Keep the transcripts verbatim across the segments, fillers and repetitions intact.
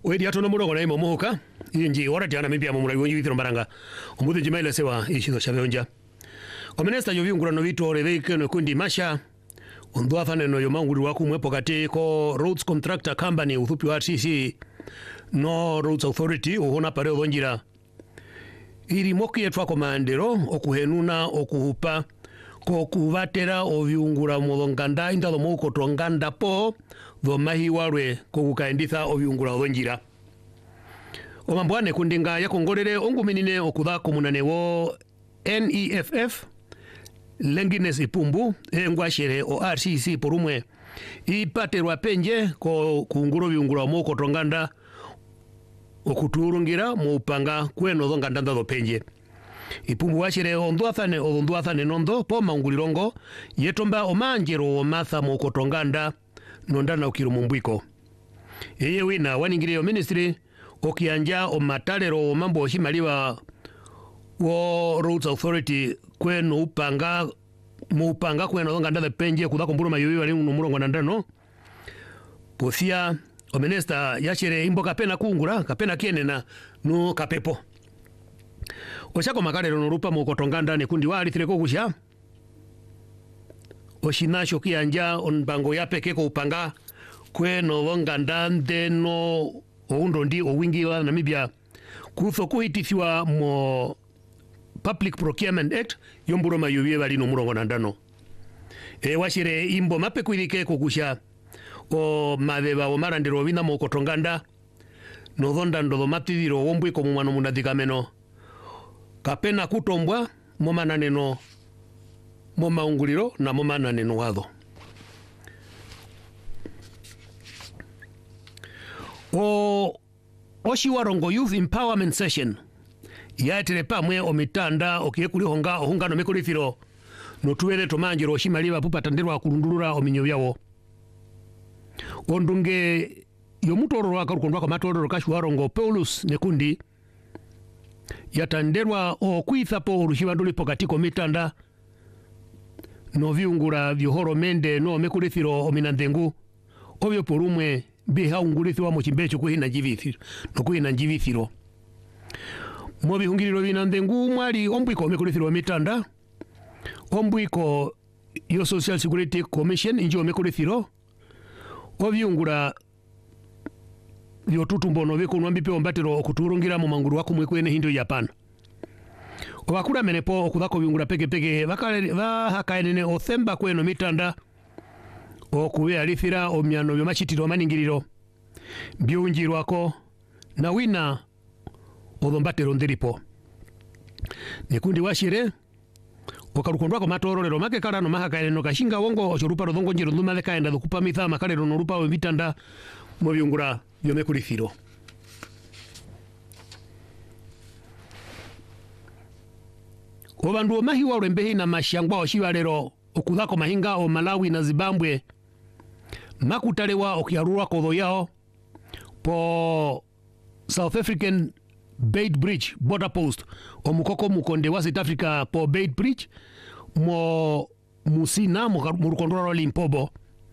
Wedi atono murongo na imo muhuka inji warati ana mipya mumura yonji withiro mbaranga omuthi jimaile sewa ishizo shabionja omenesta yoviungura no vito reveke no kundi masha ondwathane no yomanguri waku mwepo kati ko Roads Contractor Company uthupi wa R C C no Roads Authority uhona pare odonjira iri moki etwa komandero okuhenuna okuhupa ko kuvatera oviungura muthonganda indalo muko tonganda po tho mahi warwe ko gukaenditha oviungura odonjira omambwane kundinga yakongorere onguminine okutha komunane wo N E F F Lengines Ipumbu engwashere o R C C porumwe ipaterwa penje ko kunguro viungura muko tonganda okuturungira muupanga kweno thonganda ndo penje Ipumbu washere ondwathane ondwathane nondo po maungulirongo yetomba omanjero o matha muko tonganda nondana ukiru mumbwiko eye wina waningire ministry okianja o matalero o mambo shimaliwa wo Roads Authority kweno upanga muupanga kweno thonganda the penje kutha kumburu mayoyo ali murongo na ndano posia o minister yashere imbo kapena kungura kapena kienena no kapepo oshako makalero no rupa muko tonganda ne kundi wali thire kokusha oshinasho kianja onbango yapeke ko upanga kweno thonganda ndeno oundo ndi owingi wa Namibia kutho kuhitithiwa mo Public Procurement Act yomburo mayoyo bali no murongo na ndano e washire imbo mapekwirike kokusha o madeba o marandero bina muko tonganda no thonda ndo matithiro wombwiko mumano munathikameno kapena kutombwa momananeno momaunguliro na momananeno watho o Oshiwarongo Youth Empowerment Session yatere pamwe omitanda okiekulihonga ohungano mekulithiro no tuwele tomanjiro oshimaliwa pupatandirwa kulundulura ominyo byawo ondunge yomutororo akarukondwa kwa matororo kashiwarongo Paulus nekundi yatanderwa okwithapo orushibanduli pokati komitanda no viungura vyohoro mende no mekulithiro ominandengu obyo porumwe bihaungulithwa mu chimbecho kuhina njivithiro no kuhina njivithiro mo bihungiriro binandengu mwali ombwiko mekulithiro mitanda ombwiko yo Social Security Commission injo mekulithiro obyungura byotutumbono bikunwa mbipe ombatero okuturungira mu manguru wakumwe kwene hindo Japan obakura menepo okuthako byungura peke peke bakale bahakaenene othemba kweno mitanda okuwe alithira omyano byomachitiro maningiriro byunjirwako na wina odhombatero ndiripo nekundi washire okarukondwa ko matororero make kalano mahakaeneno kashinga wongo oshorupa rodongo njiro nduma thekaenda thukupa mitha makalero no rupa mitanda mo byungura byomekulithiro obandu omahiwa urembehi na mashangwa oshibalero okuthako mahinga o Malawi na Zimbabwe makutalewa okiarura kodho yao po South African Bait Bridge border post omukoko mukonde wa South Africa po Bait Bridge mo musina murukondoro Limpopo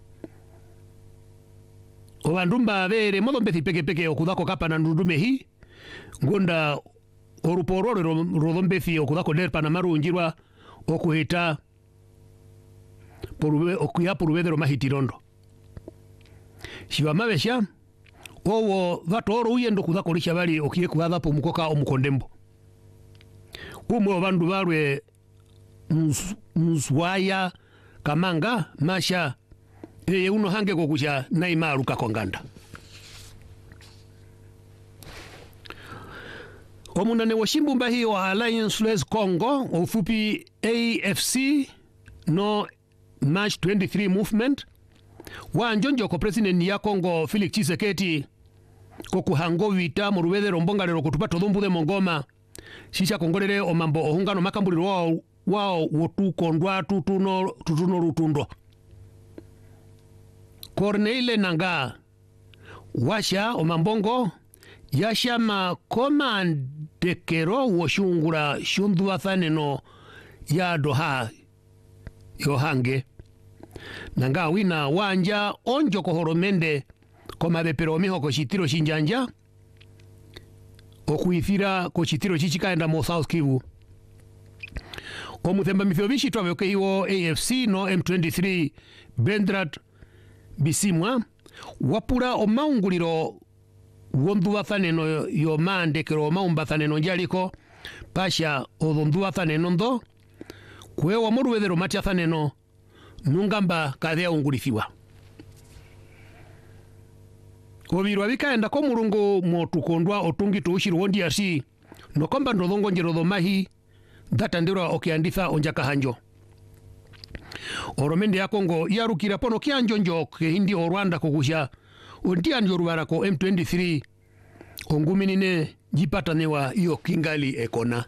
obandumba bere modombethi peke peke okuthako kapa na ndudume hi ngonda orupororo rodombethi okuthako derpa na marunjirwa okuhita porube okuya porubedero mahitirondo shiba mabesha owo vatoro uyendo kuthako lisha bali okiye kuatha po mukoka omukondembo umwe bandu barwe mswaya kamanga masha eye uno hange kokusha naimaru kakonganda omunane washimbumba hiyo Alliance Les Congo ofupi A F C no March twenty-three movement wanjonjo ko president ya Congo Felix Tshisekedi kokuhango vita mu rubedero mbongalero kutupato thumbuthe mongoma shisha kongorere omambo ohungano makambuliro wao wao wotukondwa tutuno tutuno rutundo Corneille Nanga washa omambongo yashama komandekero woshungura shundwathaneno ya doha yohange Nanga wina wanja onjo kohoromende komabepero miho koshitiro shinjanja okuithira ko chitiro chichikaenda mo South Kivu. Omuthemba mithio bishi twabe iwo A F C no M twenty-three Bendrat Bisimwa wapura o maunguliro wondua thaneno yo mandekero maumba thaneno njaliko pasha odondua thaneno ndo kwe wa moruwethero matia thaneno nungamba kathea ungurithiwa. Obirwa bikaenda ko murungu motukondwa otungi tuushirwo D R C no komba ndodongo njerodo mahi datandira okianditha onjaka hanjo. Oromende ya Kongo yarukira pono kianjo njo ke hindi o Rwanda kugusha ondia njo rubara ko M twenty-three onguminine jipatanewa iyo kingali ekona.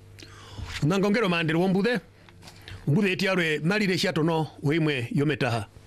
Nangongero mandero wombude mbude etiarwe malire shatono weimwe yometaha.